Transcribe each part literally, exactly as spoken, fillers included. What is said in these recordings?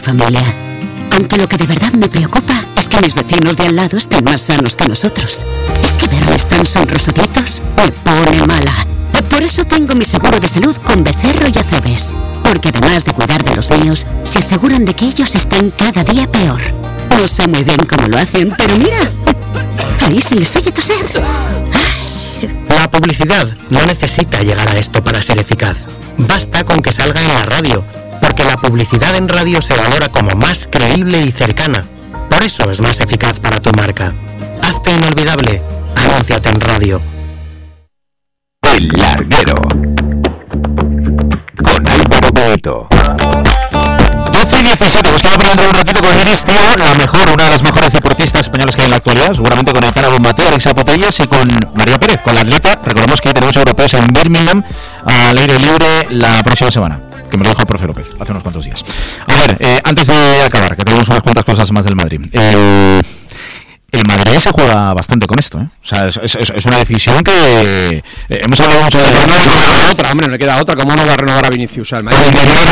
Familia. Aunque lo que de verdad me preocupa es que mis vecinos de al lado estén más sanos que nosotros. Es que verles tan sonrosaditos me pone mala. Por eso tengo mi seguro de salud con Becerro y Acebes. Porque además de cuidar de los míos, se aseguran de que ellos estén cada día peor. No sé muy bien cómo lo hacen, pero mira, ahí se les oye toser. La publicidad no necesita llegar a esto para ser eficaz. Basta con que salga en la radio, porque la publicidad en radio se valora como más creíble y cercana. Por eso es más eficaz para tu marca. Hazte inolvidable. Anúnciate en radio. El Larguero con Álvaro Boeto. doce y diecisiete, pues estaba hablando un ratito con Iris Tío, la mejor, una de las mejores deportistas españolas que hay en la actualidad, seguramente con el Para Mateo, Alexa Potellas y con María Pérez, con la atleta. Recordemos que tenemos europeos en Birmingham al aire libre la próxima semana, que me lo dijo el profe López hace unos cuantos días. A ver, eh, antes de acabar, que tenemos unas cuantas cosas más del Madrid. Eh, El Madrid se juega bastante con esto, ¿eh? O sea, es, es, es una decisión que eh, hemos hablado mucho de... No, no, no queda otra, hombre, no le queda otra. ¿Cómo no va a renovar a Vinicius? O sea, el Madrid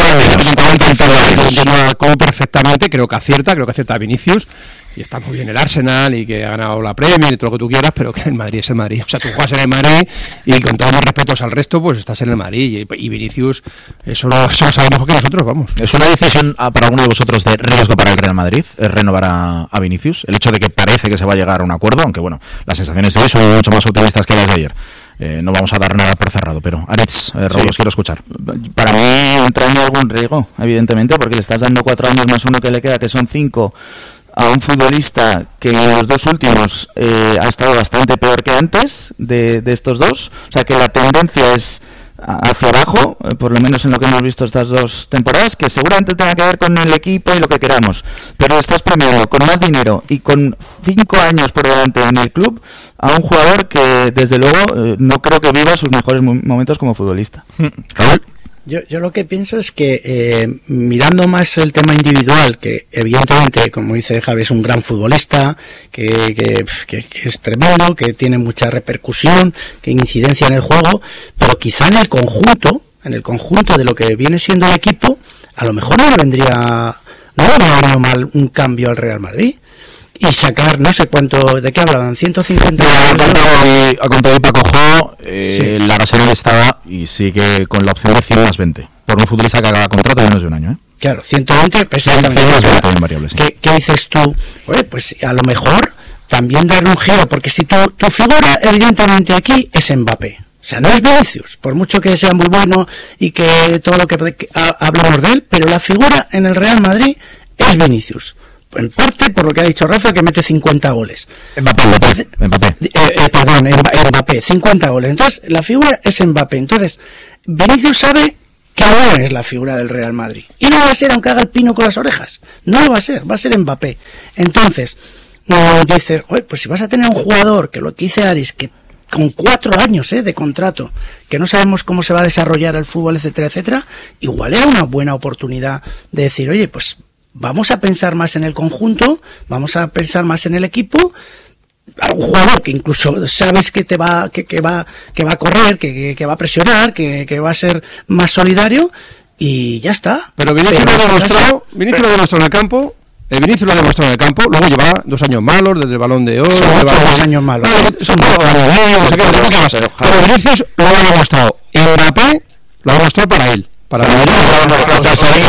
como perfectamente, creo que acierta, creo que acierta a Vinicius. Y está muy bien el Arsenal y que ha ganado la Premier y todo lo que tú quieras, pero que el Madrid es el Madrid. O sea, tú juegas en el Madrid y con todos los respetos al resto, pues estás en el Madrid. Y, y Vinicius, eso lo, eso lo sabemos mejor que nosotros, vamos. ¿Es una decisión para alguno de vosotros de riesgo para el Real Madrid, es renovar a, a Vinicius? El hecho de que parece que se va a llegar a un acuerdo, aunque bueno, las sensaciones de hoy son mucho más optimistas que las de ayer. Eh, no vamos a dar nada por cerrado, pero Aretz, eh, Raúl, sí. Os quiero escuchar. Para mí entra en algún riesgo, evidentemente, porque le estás dando cuatro años más uno que le queda, que son cinco, a un futbolista que en los dos últimos eh, ha estado bastante peor que antes de, de estos dos. O sea que la tendencia es hacia abajo, eh, por lo menos en lo que hemos visto estas dos temporadas, que seguramente tenga que ver con el equipo y lo que queramos, pero estás premiando con más dinero y con cinco años por delante en el club a un jugador que desde luego eh, no creo que viva sus mejores momentos como futbolista. Raúl. Yo, yo lo que pienso es que eh, mirando más el tema individual, que evidentemente, como dice Javi, es un gran futbolista, que, que, que, que es tremendo, que tiene mucha repercusión, que incidencia en el juego, pero quizá en el conjunto, en el conjunto de lo que viene siendo el equipo, a lo mejor no le vendría, no le vendría mal un cambio al Real Madrid. Y sacar, no sé cuánto, ¿de qué hablaban? ciento cincuenta millones. Ha contado el Paco Jo, eh, sí. La Arsenal estaba y sigue con la opción de cien más veinte, por un futbolista que acaba contrato de menos de un año, ¿eh? Claro, ciento veinte, precisamente. Variables, sí. ¿Qué, ¿Qué dices tú? Oye, pues a lo mejor también darle un giro, porque si tu, tu figura, evidentemente aquí, es Mbappé. O sea, no es Vinicius, por mucho que sea muy bueno y que todo lo que hablamos de él, pero la figura en el Real Madrid es Vinicius. En parte por lo que ha dicho Rafa, que mete cincuenta goles. Mbappé, Mbappé, Mbappé. Eh, eh, perdón, Mbappé, cincuenta goles. Entonces, la figura es Mbappé. Entonces, Vinicius sabe que no es la figura del Real Madrid. Y no va a ser aunque haga el pino con las orejas. No lo va a ser, va a ser Mbappé. Entonces, no dices, oye, pues si vas a tener un jugador, que lo que dice Aris, que con cuatro años eh, de contrato, que no sabemos cómo se va a desarrollar el fútbol, etcétera, etcétera, igual era una buena oportunidad de decir, oye, pues vamos a pensar más en el conjunto, vamos a pensar más en el equipo, algún jugador que incluso sabes que te va, que, que va, que va a correr, que, que, que va a presionar, que, que va a ser más solidario, y ya está. Pero Vinicius lo ha demostrado, Vinicius lo ha demostrado en el campo. El Vinicius lo ha demostrado en el campo, luego lleva dos años malos, desde el Balón de Oro. Son lleva dos años malos. No, son dos años malos. Pero Vinicius lo ha demostrado. Mbappé lo ha demostrado para él. Para el Madrid lo ha demostrado.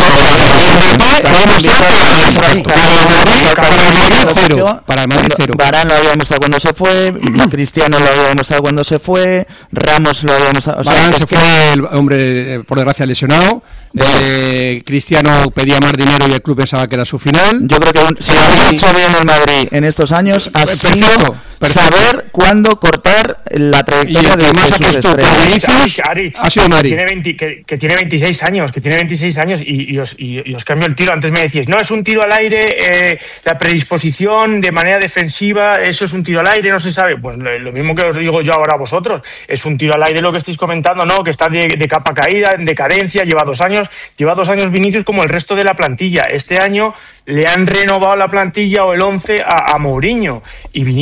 Para el Madrid cero. Varane lo había demostrado cuando se fue, Cristiano lo había demostrado cuando se fue, Ramos lo había demostrado. Varane se fue, el hombre, por desgracia, lesionado. Eh, Cristiano pedía más dinero y el club pensaba que era su final. Yo creo que un, si lo ha hecho bien el Madrid en estos años ha perfecto, sido perfecto. Saber cuándo cortar la trayectoria de más sus estrellas. Ha sido Madrid. Tiene veinte, que, que tiene veintiséis años, que tiene veintiséis años y, y, os, y, y os cambio el tiro. Antes me decíais, no, es un tiro al aire, eh, la predisposición de manera defensiva, eso es un tiro al aire, no se sabe. Pues lo, lo mismo que os digo yo ahora a vosotros, es un tiro al aire lo que estáis comentando, ¿no? Que está de, de capa caída, en decadencia, lleva dos años. Lleva dos años Vinicius como el resto de la plantilla. Este año le han renovado la plantilla o el once a, a Mourinho. Y Vinicius yo creo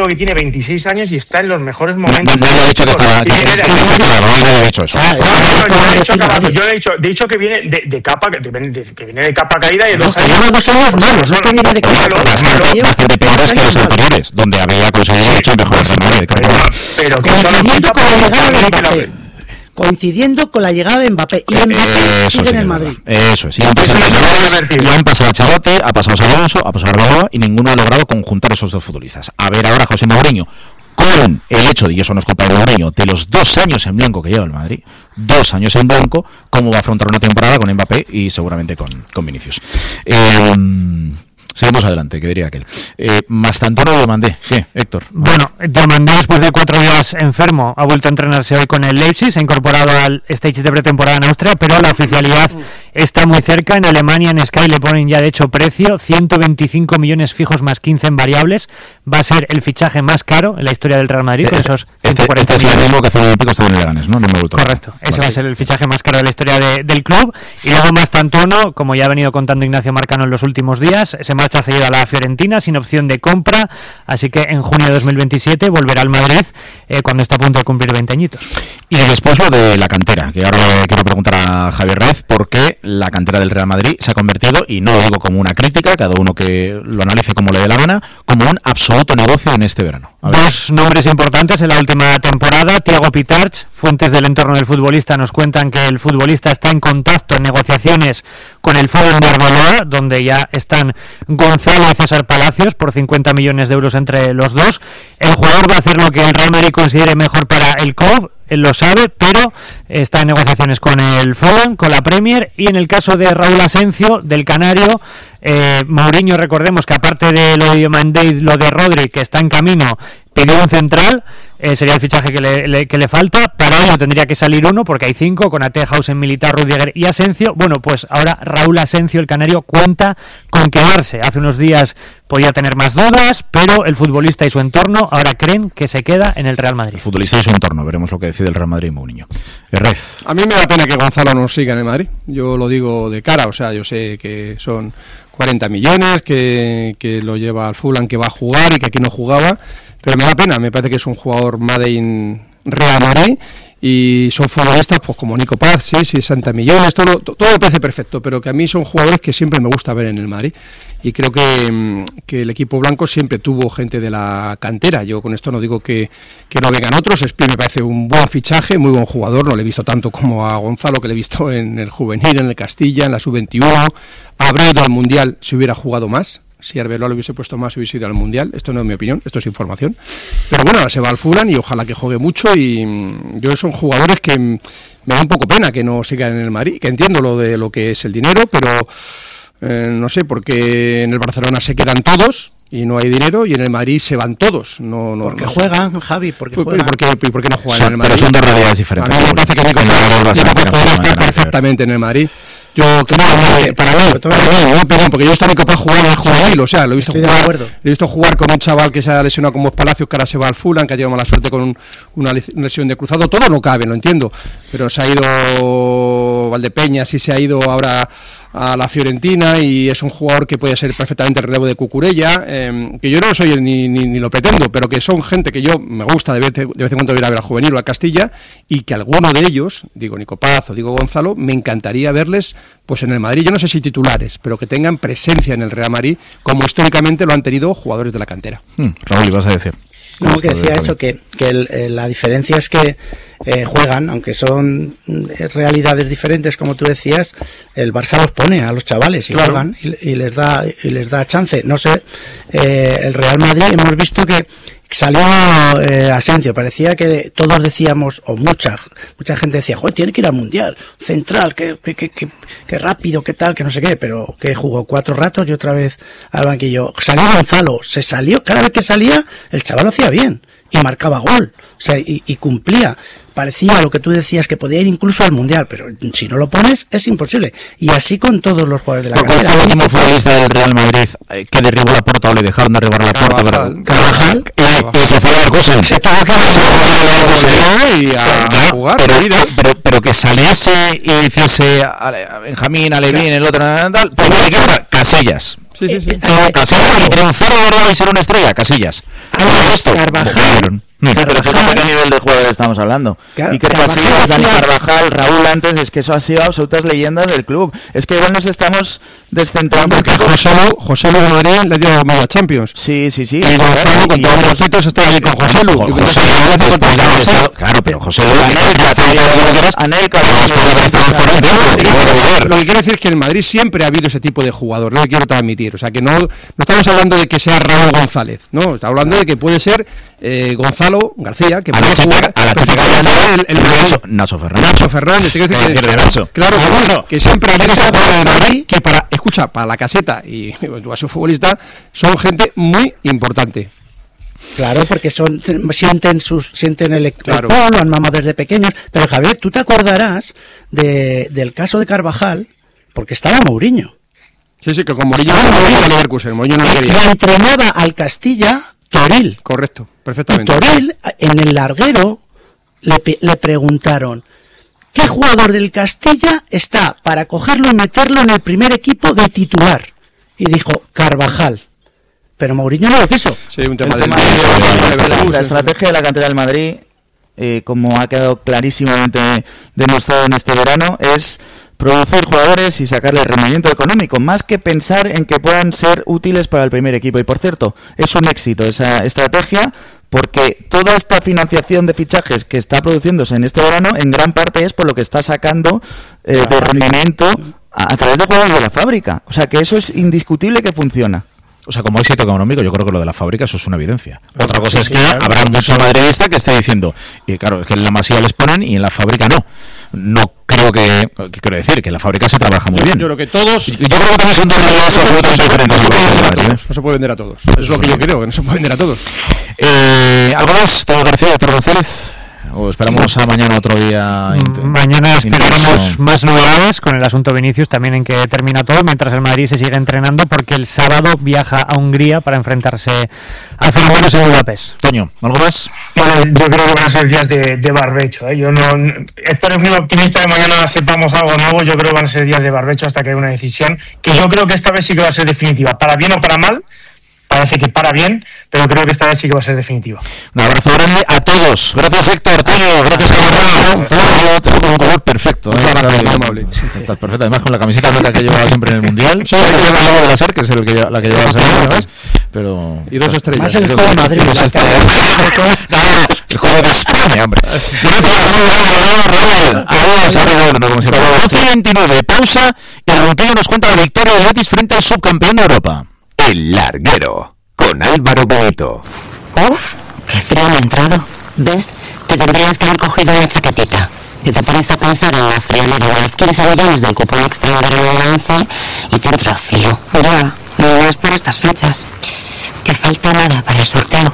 que tiene veintiséis años y está en los mejores momentos. No, no, no he dicho que estaba... Y viene de- No he dicho eso. No, no, yo he dicho que- yo he dicho, de hecho que viene de, de capa, que viene de, que viene de capa caída y de dos No, lleva dos años malos, no es que viene de capa Claro, caída. claro. Bastante peores que los anteriores, donde había conseguido hecho mejores de Madrid. Pero que Coincidiendo con la llegada de que la- Mbappé. Coincidiendo con la llegada de Mbappé. Y Mbappé Eso sigue sí en el que Madrid. es verdad. Eso es. Y han pasado, Eso no se puede revertir. y han pasado a Chavote, ha pasado a Alonso, ha pasado a Arbeloa y ninguno ha logrado conjuntar esos dos futbolistas. A ver ahora José Mourinho, con el hecho de, y eso no es culpa de Mourinho, de los dos años en blanco que lleva el Madrid, dos años en blanco, cómo va a afrontar una temporada con Mbappé y seguramente con, con Vinicius. Eh, seguimos adelante, que diría aquel. Eh, Mastantuono lo mandé. ¿Qué, Héctor? Bueno, Diomandé, después de cuatro días enfermo, ha vuelto a entrenarse hoy con el Leipzig, se ha incorporado al stage de pretemporada en Austria, pero la oficialidad está muy cerca. En Alemania, en Sky, le ponen ya de hecho precio, ciento veinticinco millones fijos más quince en variables. Va a ser el fichaje más caro en la historia del Real Madrid, con esos Este, ciento cuarenta este es el millones. mismo que hace el Olímpico estaba en el Leganés, ¿no? No me he vuelto. Correcto, ese Vale. va a ser el fichaje más caro de la historia de- del club. Y luego Mastantuono, como ya ha venido contando Ignacio Marcano en los últimos días, se marcha cedido a la Fiorentina sin opción de compra, así que en junio de dos mil veintisiete volverá al Madrid eh, cuando está a punto de cumplir veinte añitos. Y después lo de la cantera, que ahora le quiero preguntar a Javier Rez por qué la cantera del Real Madrid se ha convertido, y no lo digo como una crítica, cada uno que lo analice como le dé la gana, como un absoluto negocio en este verano. A ver. Dos nombres importantes en la última temporada, Thiago Pitarch. Fuentes del entorno del futbolista nos cuentan que el futbolista está en contacto, en negociaciones con el Fulham de Arbeloa, donde ya están Gonzalo y César Palacios por cincuenta millones de euros entre los dos. El jugador va a hacer lo que el Real Madrid considere mejor para el club, él lo sabe, pero está en negociaciones con el Fulham, con la Premier. Y en el caso de Raúl Asencio, del Canario, eh, Mourinho, recordemos que aparte de lo de Diomandé y lo de Rodri, que está en camino, pidió un central, eh, sería el fichaje que le, le- que le falta. Para ello tendría que salir uno, porque hay cinco, con Atehausen, Militar, Rudiger y Asencio. Bueno, pues ahora Raúl Asencio, el canario, cuenta con quedarse. Hace unos días podía tener más dudas, pero el futbolista y su entorno ahora creen que se queda en el Real Madrid. El futbolista y su entorno, veremos lo que decide el Real Madrid y Mourinho. Rez. A mí me da pena que Gonzalo no siga en el Madrid. Yo lo digo de cara, o sea, yo sé que son cuarenta millones, que, que lo lleva al Fulham, que va a jugar y que aquí no jugaba, pero me da pena, me parece que es un jugador Made in Real Madrid y son futbolistas pues como Nico Paz, sí, sesenta millones, todo, todo me parece perfecto, pero que a mí son jugadores que siempre me gusta ver en el Madrid y creo que, que el equipo blanco siempre tuvo gente de la cantera. Yo con esto no digo que, que no vengan otros. Espi me parece un buen fichaje, muy buen jugador, no le he visto tanto como a Gonzalo, que le he visto en el juvenil, en el Castilla, en la sub veintiuno, habría ido al Mundial si hubiera jugado más. Si Arbeloa lo hubiese puesto más, hubiese ido al Mundial. Esto no es mi opinión, esto es información. Pero bueno, ahora se va al Fulham y ojalá que juegue mucho. Y mm, yo son jugadores que mm, me da un poco pena que no sigan en el Madrid, que entiendo lo de lo que es el dinero, pero eh, no sé, porque en el Barcelona se quedan todos y no hay dinero, y en el Madrid se van todos. No, no, Porque no juegan, Javi, porque ¿Por, juegan. por qué, ¿Por qué no juegan Son- en el Madrid? pero son dos realidades diferentes. A mí me parece que Nico Con la Paz Barça, Nico Paz pero podría no estar hay nada que ver. perfectamente en el Madrid. Yo creo que para mí, para mí, una opinión, porque yo he visto a Nico Paz jugar en el juvenil, o sea, lo he visto Estoy de jugar, acuerdo. lo he visto jugar con un chaval que se ha lesionado como Palacios, que ahora se va al Fulham, que ha tenido mala suerte con un- una les- lesión de cruzado. Todo no cabe, lo entiendo, pero se ha ido Valdepeñas y se ha ido ahora a la Fiorentina, y es un jugador que puede ser perfectamente el relevo de Cucurella, eh, que yo no soy ni, ni, ni lo pretendo, pero que son gente que yo me gusta de vez, de vez en cuando ir a ver al juvenil o al Castilla, y que alguno de ellos, digo Nico Paz o digo Gonzalo, me encantaría verles pues en el Madrid. Yo no sé si titulares, pero que tengan presencia en el Real Madrid, como históricamente lo han tenido jugadores de la cantera. Hmm, Raúl, ¿ibas a decir? No, que Esto de decía Javier. eso, que, que el- eh, la diferencia es que eh, juegan, aunque son mm, realidades diferentes, como tú decías, el Barça los pone a los chavales y Claro. juegan y, y les da y les da chance. No sé, eh, el Real Madrid hemos visto que salió eh, Asencio, parecía que todos decíamos, o mucha mucha gente decía, joder, tiene que ir al Mundial, central, que, que, que, que, que rápido, que tal, que no sé qué, pero que jugó cuatro ratos y otra vez al banquillo. Salió Gonzalo, se salió, cada vez que salía, el chaval lo hacía bien y marcaba gol, o sea, y, y cumplía. Parecía lo que tú decías, que podía ir incluso al Mundial, pero si no lo pones es imposible. Y así con todos los jugadores de la ¿Cuál fue el carrera. último futbolista del Real Madrid eh, que derribó la puerta o le dejaron derribar la puerta? Carvajal. pero- Carvajal. Y, y se fue a Leverkusen. Se tuvo que Y a Ya, jugar pero, la vida. pero, pero que saliese y hiciese a, a Benjamín, a Levín, el otro, tal, pues no, ¿qué era? Casillas. Sí, sí, sí. Eh, eh, Casillas, triunfar de verdad y ser una estrella, Casillas. Ahora, Esto. Carvajal, Sí, pero fíjate Carvajal, qué nivel de jugador estamos hablando. Claro, Iker Carvajal Casillas, Dani hacía- Carvajal, Raúl antes, es que eso ha sido absolutas leyendas del club. Es que igual nos estamos descentrando un Porque poco. José Lu, José Lu de Madrid le dio media Champions. Sí, sí, sí. Y Gonzalo, con Y todos los hemos- títulos, está ahí con José Lu. José Y José Lu Lu, hace con pues, todos los claro, claro, pero José Lu, Anelka, Anelka, Lo que quiero decir es que en Madrid siempre ha habido ese tipo de jugador, no lo quiero transmitir. O sea, que no, no estamos hablando de que sea Raúl González, no, estamos hablando de que puede ser eh, Gonzalo García, que A la puede chica, jugar. a la pues, chica puede Nacho, ser el, el Nacho, Nacho Fernández. Nacho Fernández, quiero decir Quiero que, decir de Nacho. claro, que, Claro. que siempre ha habido ese jugador de Madrid que para, escucha, para la caseta y tú has sido futbolista, son gente muy importante. Claro, porque son sienten sus sienten el, el Claro. polo, lo han mamado desde pequeños. Pero Javier, tú te acordarás de, del caso de Carvajal, porque estaba Mourinho. Sí, sí, que con Mourinho Ah, no Mourinho. quería Leverkusen, Mourinho no Y quería. entrenaba al Castilla Toril. Correcto, Y perfectamente. Toril, en el larguero, le, pe- le preguntaron: ¿qué jugador del Castilla está para cogerlo y meterlo en el primer equipo de titular? Y dijo: Carvajal. Pero Mourinho no lo quiso. Sí, un tema El de, tema de- de- de- de- la, de- la estrategia de la cantera del Madrid, eh, como ha quedado clarísimamente demostrado en este verano, es producir jugadores y sacarle rendimiento económico, más que pensar en que puedan ser útiles para el primer equipo. Y por cierto, es un éxito esa estrategia, porque toda esta financiación de fichajes que está produciéndose en este verano, en gran parte es por lo que está sacando eh, de rendimiento a, a través de jugadores de la fábrica. O sea que eso es indiscutible que funciona. O sea, como éxito económico, yo creo que lo de la fábrica eso es una evidencia. Otra cosa sí, es que claro. habrá mucho madridista que esté diciendo, y claro, es que en la Masía les ponen y en la fábrica no. No creo que, que quiero decir, que en la fábrica se trabaja muy bien. Yo creo que todos. Yo creo que también son dos realidades absolutamente diferentes. No se puede vender a Madrid, ¿eh? todos. No se puede vender a todos. Eso es lo que yo creo, que no se puede vender a todos. Eh, ¿Algo más, Teo García, Teo González? ¿O esperamos a mañana otro día? int- Mañana esperaremos intenso? más novedades con el asunto Vinicius, también en que termina todo, mientras el Madrid se sigue entrenando, porque el sábado viaja a Hungría para enfrentarse a Filipinos en Budapest. Toño, ¿algo más? Bueno, yo creo que van a ser días de, de barbecho. ¿eh? Yo no, Héctor es muy optimista de mañana sepamos algo nuevo. Yo creo que van a ser días de barbecho hasta que haya una decisión que yo creo que esta vez sí que va a ser definitiva. Para bien o para mal, parece que para bien, pero creo que esta vez sí que va a ser definitiva. Un abrazo grande a todos. Gracias, Héctor. Toño, gracias, Toño. Toño, te veo un color perfecto. ¿eh? Muchas gracias, Estás- amable. Estás perfecto. Además, con la camiseta blanca que llevaba siempre en el Mundial. Sí, hay que llevar algo de la SER, que es el que lleva- la que lleva la SER, ¿sabes? Pero... Y dos estrellas. Más el juego de Madrid. Y dos la estrellas. No, no, el juego de España, hombre. Adiós, adiós, no, como si fuera doce veintinueve, pausa, y el Ronquillo nos cuenta la victoria del Betis frente al subcampeón de Europa. El Larguero, con Álvaro Benito. Uf, qué frío me ha entrado. ¿Ves? Te tendrías que haber cogido una chaquetita. Y te pones a pensar en la friolera de los quince millones del cupón extra de verano de la once y te entra frío. Ya, no es para estas fechas. Que falta nada para el sorteo.